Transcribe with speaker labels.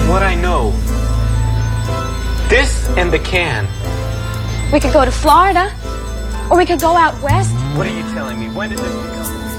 Speaker 1: what I know. This and the can.
Speaker 2: We could go to Florida, or we could go out west.
Speaker 1: What are you telling me? When did this become?